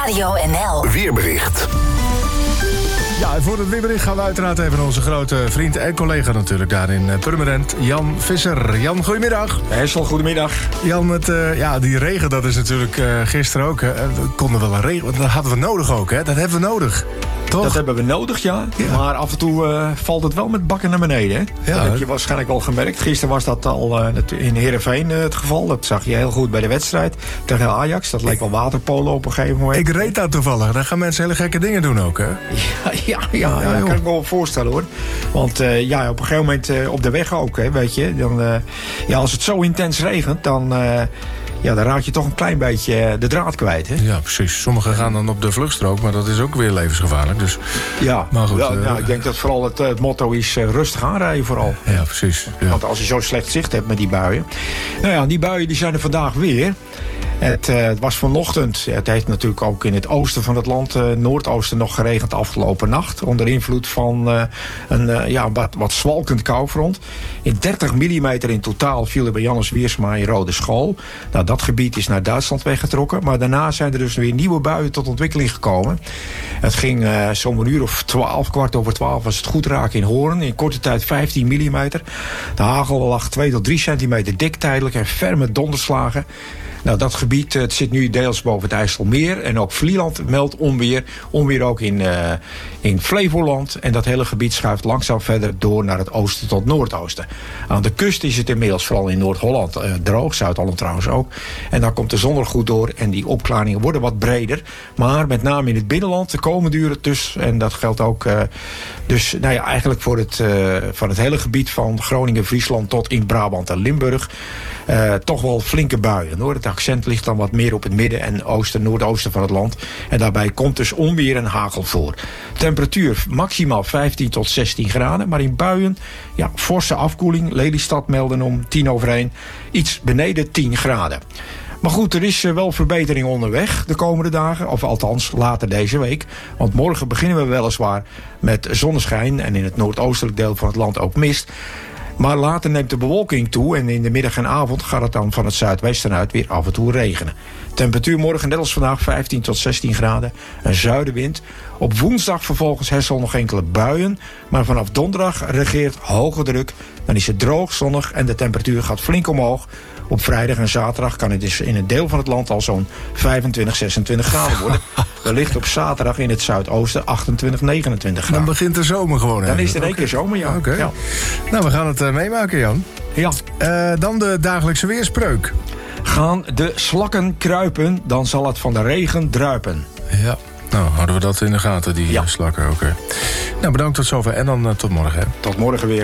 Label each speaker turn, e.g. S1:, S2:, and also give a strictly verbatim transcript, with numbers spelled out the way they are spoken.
S1: Radio N L.
S2: Weerbericht.
S3: Ja, en voor het weerbericht gaan we uiteraard even onze grote vriend en collega natuurlijk daar in Purmerend, Jan Visser. Jan, goedemiddag.
S4: Hessel, goedemiddag.
S3: Jan, het, uh, ja, die regen, dat is natuurlijk uh, gisteren ook. Uh, we konden wel een regen, dat hadden we nodig ook, hè? Dat hebben we nodig. Toch?
S4: Dat hebben we nodig, ja. ja. Maar af en toe uh, valt het wel met bakken naar beneden. Hè?
S3: Ja,
S4: dat heb je waarschijnlijk al gemerkt. Gisteren was dat al uh, in Heerenveen uh, het geval. Dat zag je heel goed bij de wedstrijd tegen Ajax. Dat leek wel waterpolo op een gegeven moment.
S3: Ik reed daar toevallig. Daar gaan mensen hele gekke dingen doen ook, hè?
S4: Ja, ja, ja, ja, dat kan ik me wel voorstellen, hoor. Want uh, ja, op een gegeven moment uh, op de weg ook, hè, weet je. Dan, uh, ja, als het zo intens regent, dan... Uh, Ja, dan raak je toch een klein beetje de draad kwijt, hè?
S3: Ja, precies. Sommigen gaan dan op de vluchtstrook, maar dat is ook weer levensgevaarlijk. Dus,
S4: ja,
S3: maar goed,
S4: ja
S3: uh,
S4: nou, ik denk dat vooral het, het motto is uh, rustig aanrijden vooral.
S3: Ja, precies. Ja.
S4: Want als je zo slecht zicht hebt met die buien... Nou ja, die buien die zijn er vandaag weer... Het, uh, het was vanochtend, het heeft natuurlijk ook in het oosten van het land, uh, noordoosten, nog geregend afgelopen nacht. Onder invloed van uh, een uh, ja, wat, wat zwalkend koufront. In dertig millimeter in totaal viel er bij Jannes Wiersma in Rode School. Nou, dat gebied is naar Duitsland weggetrokken. Maar daarna zijn er dus weer nieuwe buien tot ontwikkeling gekomen. Het ging uh, zo'n uur of twaalf, kwart over twaalf, was het goed raken in Hoorn. In korte tijd vijftien millimeter. De hagel lag twee tot drie centimeter dik tijdelijk en ferme donderslagen. Nou, dat gebied het zit nu deels boven het IJsselmeer. En ook Vlieland meldt onweer. Onweer ook in, uh, in Flevoland. En dat hele gebied schuift langzaam verder door naar het oosten tot noordoosten. Aan de kust is het inmiddels, vooral in Noord-Holland, uh, droog. Zuid-Holland trouwens ook. En daar komt de zon er goed door. En die opklaringen worden wat breder. Maar met name in het binnenland, de komende uren dus. En dat geldt ook uh, dus, nou ja, eigenlijk voor het, uh, van het hele gebied van Groningen, Friesland tot in Brabant en Limburg. Uh, toch wel flinke buien, hoor. Het accent ligt dan wat meer op het midden en oosten, noordoosten van het land. En daarbij komt dus onweer en hagel voor. Temperatuur maximaal vijftien tot zestien graden. Maar in buien, ja, forse afkoeling. Lelystad melden om tien over één. Iets beneden tien graden. Maar goed, er is wel verbetering onderweg de komende dagen. Of althans, later deze week. Want morgen beginnen we weliswaar met zonneschijn. En in het noordoostelijk deel van het land ook mist. Maar later neemt de bewolking toe en in de middag en avond gaat het dan van het zuidwesten uit weer af en toe regenen. Temperatuur morgen net als vandaag vijftien tot zestien graden, een zuidenwind. Op woensdag vervolgens Hessel nog enkele buien, maar vanaf donderdag regeert hoge druk. Dan is het droog, zonnig en de temperatuur gaat flink omhoog. Op vrijdag en zaterdag kan het dus in een deel van het land al zo'n vijfentwintig, zesentwintig graden worden. Wellicht op zaterdag in het zuidoosten achtentwintig, negenentwintig graden.
S3: Dan begint de zomer gewoon.
S4: Dan is het in één keer zomer, ja.
S3: Okay.
S4: ja.
S3: Nou, we gaan het uh, meemaken, Jan.
S4: Ja.
S3: Uh, dan de dagelijkse weerspreuk.
S4: Gaan de slakken kruipen, dan zal het van de regen druipen.
S3: Ja. Nou, houden we dat in de gaten, die
S4: ja.
S3: slakken. Oké. Okay. Nou, bedankt tot zover en dan uh, tot morgen. Hè.
S4: Tot morgen weer.